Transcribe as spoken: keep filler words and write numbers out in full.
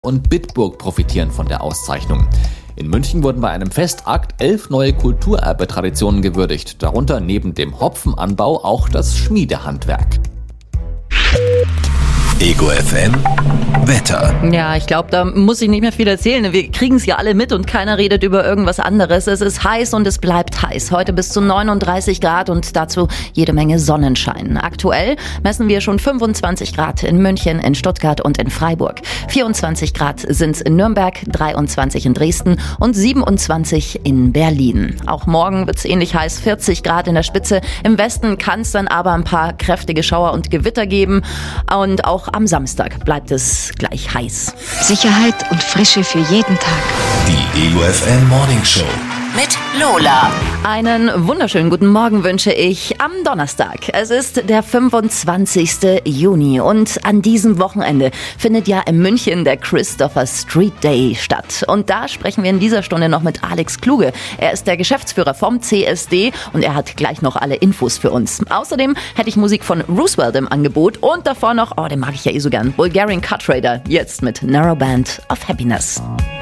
und Bitburg profitieren von der Auszeichnung. In München wurden bei einem Festakt elf neue Kulturerbe-Traditionen gewürdigt, darunter neben dem Hopfenanbau auch das Schmiedehandwerk. Ego F M Wetter. Ja, ich glaube, da muss ich nicht mehr viel erzählen. Wir kriegen es ja alle mit und keiner redet über irgendwas anderes. Es ist heiß und es bleibt heiß. Heute bis zu neununddreißig Grad und dazu jede Menge Sonnenschein. Aktuell messen wir schon fünfundzwanzig Grad in München, in Stuttgart und in Freiburg. vierundzwanzig Grad sind es in Nürnberg, dreiundzwanzig in Dresden und siebenundzwanzig in Berlin. Auch morgen wird es ähnlich heiß, vierzig Grad in der Spitze. Im Westen kann es dann aber ein paar kräftige Schauer und Gewitter geben. Und auch am Samstag bleibt es gleich heiß. Sicherheit und Frische für jeden Tag. Die Ego F M Morning Show. Mit Lola. Einen wunderschönen guten Morgen wünsche ich am Donnerstag. Es ist der fünfundzwanzigste Juni und an diesem Wochenende findet ja in München der Christopher Street Day statt. Und da sprechen wir in dieser Stunde noch mit Alex Kluge. Er ist der Geschäftsführer vom C S D und er hat gleich noch alle Infos für uns. Außerdem hätte ich Musik von Roosevelt im Angebot und davor noch, oh, den mag ich ja eh so gern, Bulgarian Cut Raider, jetzt mit Narrow Band of Happiness.